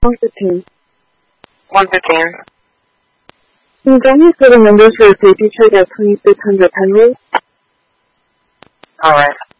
115. 115. Can you tell me for the numbers for a safety check at 2600 Penrose? Alright.